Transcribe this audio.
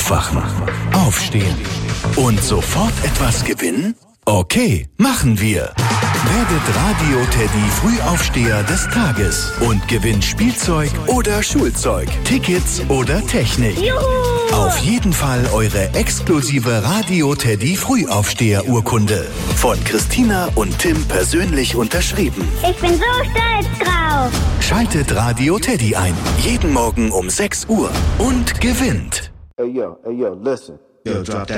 Aufwachen, aufstehen und sofort etwas gewinnen? Okay, machen wir. Werdet Radio Teddy Frühaufsteher des Tages und gewinnt Spielzeug oder Schulzeug, Tickets oder Technik. Juhu! Auf jeden Fall eure exklusive Radio Teddy Frühaufsteher-Urkunde. Von Christina und Tim persönlich unterschrieben. Ich bin so stolz drauf. Schaltet Radio Teddy ein. Jeden Morgen um 6 Uhr und gewinnt. Hey yo, listen. Yo, drop that.